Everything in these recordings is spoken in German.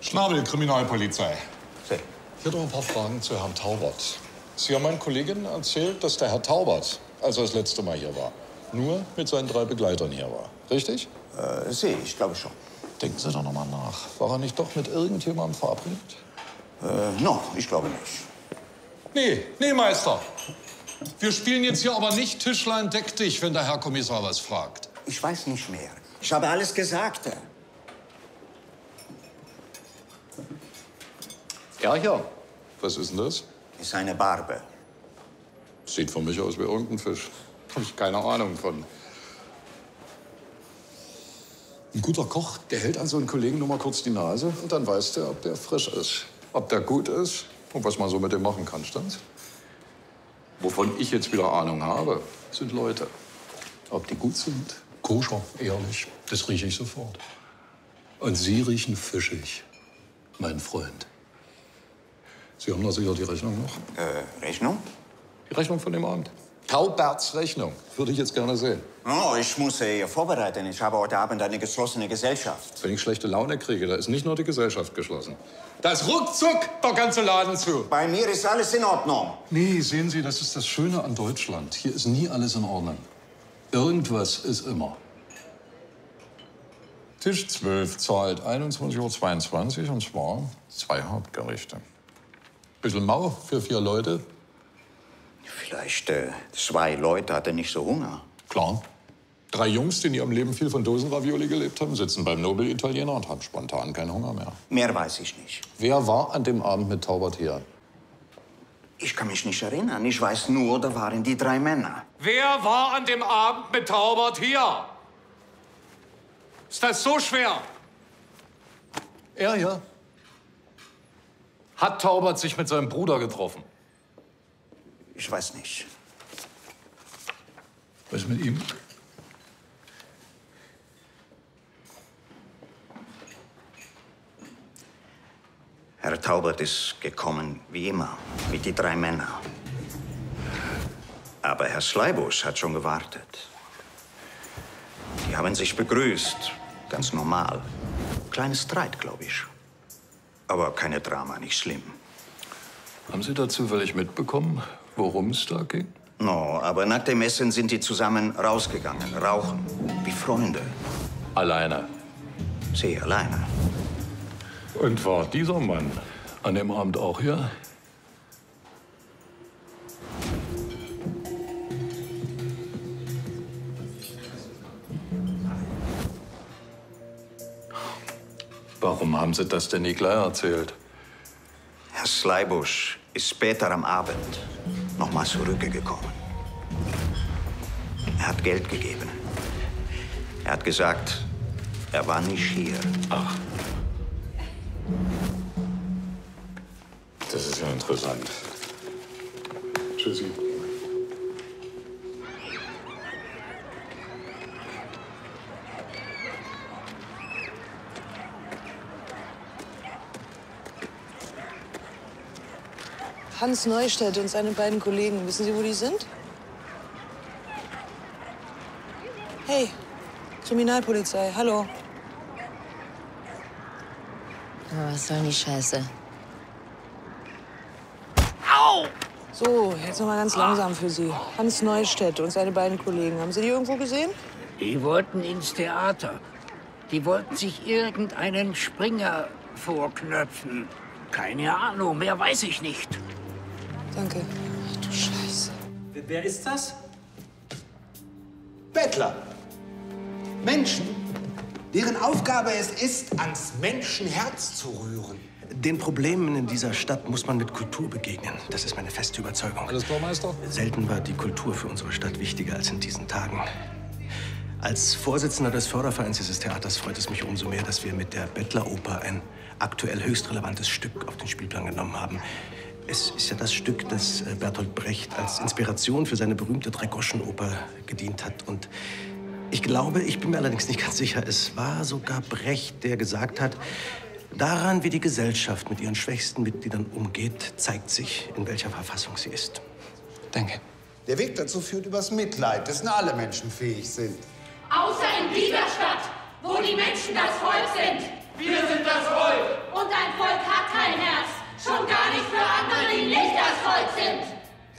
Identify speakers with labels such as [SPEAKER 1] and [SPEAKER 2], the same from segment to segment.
[SPEAKER 1] Schnabel, Kriminalpolizei.
[SPEAKER 2] Sie.
[SPEAKER 1] Ich hätte noch ein paar Fragen zu Herrn Taubert. Sie haben meinen Kolleginnen erzählt, dass der Herr Taubert, als er das letzte Mal hier war, nur mit seinen 3 Begleitern hier war. Richtig?
[SPEAKER 2] Ich glaube schon.
[SPEAKER 1] Denken Sie doch noch mal nach. War er nicht doch mit irgendjemandem verabredet?
[SPEAKER 2] Ich glaube nicht.
[SPEAKER 1] Nee, Meister. Wir spielen jetzt hier aber nicht Tischlein deck dich, wenn der Herr Kommissar was fragt.
[SPEAKER 2] Ich weiß nicht mehr. Ich habe alles gesagt.
[SPEAKER 1] Ja. Was ist denn das?
[SPEAKER 2] Ist eine Barbe.
[SPEAKER 1] Sieht für mich aus wie irgendein Fisch. Habe ich keine Ahnung von. Ein guter Koch, der hält an so einen Kollegen nur mal kurz die Nase und dann weiß der, ob der frisch ist, ob der gut ist und was man so mit dem machen kann, stimmt's? Wovon ich jetzt wieder Ahnung habe, sind Leute. Ob die gut sind, koscher, ehrlich, das rieche ich sofort. Und Sie riechen fischig, mein Freund. Sie haben da sicher die Rechnung noch?
[SPEAKER 2] Rechnung?
[SPEAKER 1] Die Rechnung von dem Abend. Tauberts Rechnung. Würde ich jetzt gerne sehen.
[SPEAKER 2] Oh, ich muss hier vorbereiten. Ich habe heute Abend eine geschlossene Gesellschaft.
[SPEAKER 1] Wenn ich schlechte Laune kriege, da ist nicht nur die Gesellschaft geschlossen. Da ist ruckzuck der ganze Laden zu.
[SPEAKER 2] Bei mir ist alles in Ordnung.
[SPEAKER 1] Nee, sehen Sie, das ist das Schöne an Deutschland. Hier ist nie alles in Ordnung. Irgendwas ist immer. Tisch 12 zahlt 21:22 Uhr und zwar 2 Hauptgerichte. Bisschen mau für 4 Leute.
[SPEAKER 2] Vielleicht 2 Leute hatten nicht so Hunger.
[SPEAKER 1] Klar. 3 Jungs, die in ihrem Leben viel von Dosenravioli gelebt haben, sitzen beim Nobel-Italiener und haben spontan keinen Hunger mehr.
[SPEAKER 2] Mehr weiß ich nicht.
[SPEAKER 1] Wer war an dem Abend mit Taubert hier?
[SPEAKER 2] Ich kann mich nicht erinnern. Ich weiß nur, da waren die 3 Männer.
[SPEAKER 3] Wer war an dem Abend mit Taubert hier? Ist das so schwer?
[SPEAKER 1] Er ja.
[SPEAKER 3] Hat Taubert sich mit seinem Bruder getroffen?
[SPEAKER 2] Ich weiß nicht.
[SPEAKER 1] Was ist mit ihm?
[SPEAKER 2] Herr Taubert ist gekommen, wie immer, mit die 3 Männern. Aber Herr Sleibusch hat schon gewartet. Die haben sich begrüßt, ganz normal. Kleines Streit, glaube ich. Aber keine Drama, nicht schlimm.
[SPEAKER 1] Haben Sie da zufällig mitbekommen, worum es da ging?
[SPEAKER 2] No, aber nach dem Essen sind die zusammen rausgegangen, rauchen, wie Freunde.
[SPEAKER 1] Alleine.
[SPEAKER 2] Sie alleine.
[SPEAKER 1] Und war dieser Mann an dem Abend auch hier? Warum haben Sie das denn nie gleich erzählt?
[SPEAKER 2] Herr Sleibusch ist später am Abend nochmal zurückgekommen. Er hat Geld gegeben. Er hat gesagt, er war nicht hier.
[SPEAKER 1] Ach. Das ist ja interessant. Tschüssi.
[SPEAKER 4] Hans Neustedt und seine beiden Kollegen. Wissen Sie, wo die sind? Hey, Kriminalpolizei, hallo.
[SPEAKER 5] Aber was soll die Scheiße?
[SPEAKER 4] Au! So, jetzt noch mal ganz langsam für Sie. Hans Neustedt und seine beiden Kollegen. Haben Sie die irgendwo gesehen?
[SPEAKER 6] Die wollten ins Theater. Die wollten sich irgendeinen Springer vorknöpfen. Keine Ahnung, mehr weiß ich nicht.
[SPEAKER 4] Danke. Ach du Scheiße.
[SPEAKER 7] Wer ist das? Bettler. Menschen, deren Aufgabe es ist, ans Menschenherz zu rühren.
[SPEAKER 8] Den Problemen in dieser Stadt muss man mit Kultur begegnen. Das ist meine feste Überzeugung.
[SPEAKER 1] Alles klar, Meister?
[SPEAKER 8] Selten war die Kultur für unsere Stadt wichtiger als in diesen Tagen. Als Vorsitzender des Fördervereins dieses Theaters freut es mich umso mehr, dass wir mit der Bettleroper ein aktuell höchst relevantes Stück auf den Spielplan genommen haben. Es ist ja das Stück, das Bertolt Brecht als Inspiration für seine berühmte Dreigroschenoper gedient hat. Und ich glaube, ich bin mir allerdings nicht ganz sicher, es war sogar Brecht, der gesagt hat, daran, wie die Gesellschaft mit ihren schwächsten Mitgliedern umgeht, zeigt sich, in welcher Verfassung sie ist.
[SPEAKER 1] Danke.
[SPEAKER 7] Der Weg dazu führt übers Mitleid, dessen alle Menschen fähig sind.
[SPEAKER 9] Außer in dieser Stadt, wo die Menschen das Volk sind.
[SPEAKER 3] Wir sind das Volk.
[SPEAKER 9] Und ein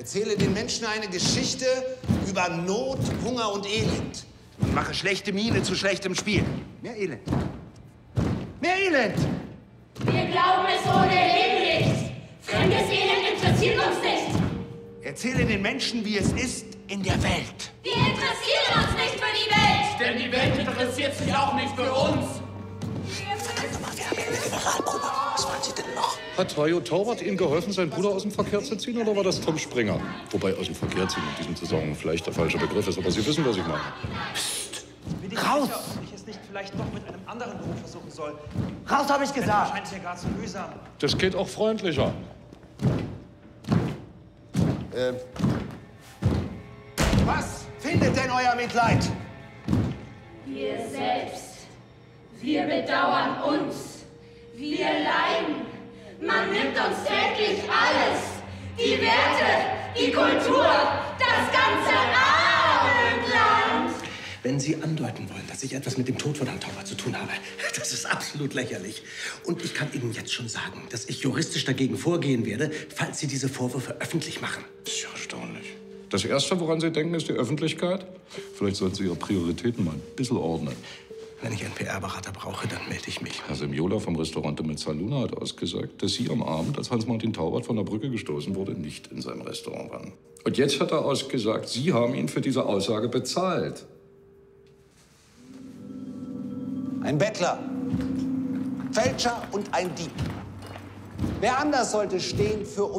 [SPEAKER 7] Erzähle den Menschen eine Geschichte über Not, Hunger und Elend.
[SPEAKER 9] Und mache schlechte Miene zu schlechtem Spiel. Mehr Elend. Mehr Elend!
[SPEAKER 10] Wir glauben es ohnehin nicht. Fremdes Elend interessiert uns nicht.
[SPEAKER 9] Erzähle den Menschen, wie es ist in der Welt.
[SPEAKER 10] Wir interessieren uns nicht für die Welt.
[SPEAKER 3] Denn die Welt interessiert sich auch nicht für uns.
[SPEAKER 8] Verdammt mal, wir haben ja eine Generalprobe. Was wollen Sie denn noch?
[SPEAKER 1] Hat Hajo Taubert Ihnen geholfen, seinen Bruder aus dem Verkehr zu ziehen, oder war das Tom Springer? Wobei aus dem Verkehr ziehen in diesem Zusammenhang vielleicht der falsche Begriff ist, aber Sie wissen, was ich meine.
[SPEAKER 9] Raus!
[SPEAKER 11] Ob ich es nicht vielleicht noch mit einem anderen Beruf versuchen soll.
[SPEAKER 9] Raus, habe ich gesagt!
[SPEAKER 11] Scheint ja gar zu mühsam.
[SPEAKER 1] Das geht auch freundlicher.
[SPEAKER 7] Was findet denn euer Mitleid?
[SPEAKER 10] Wir selbst. Wir bedauern uns. Wir leiden. Man nimmt uns täglich alles. Die Werte, die Kultur, das ganze Abendland.
[SPEAKER 8] Wenn Sie andeuten wollen, dass ich etwas mit dem Tod von Herrn Taubert zu tun habe, das ist absolut lächerlich. Und ich kann Ihnen jetzt schon sagen, dass ich juristisch dagegen vorgehen werde, falls Sie diese Vorwürfe öffentlich machen.
[SPEAKER 1] Das ist ja erstaunlich. Das Erste, woran Sie denken, ist die Öffentlichkeit. Vielleicht sollten Sie Ihre Prioritäten mal ein bisschen ordnen.
[SPEAKER 8] Wenn ich einen PR-Berater brauche, dann melde ich mich.
[SPEAKER 1] Herr Semjola vom Restaurant mit Saluna hat ausgesagt, dass Sie am Abend, als Hans-Martin Taubert von der Brücke gestoßen wurde, nicht in seinem Restaurant waren. Und jetzt hat er ausgesagt, Sie haben ihn für diese Aussage bezahlt.
[SPEAKER 7] Ein Bettler, Fälscher und ein Dieb. Wer anders sollte stehen für uns?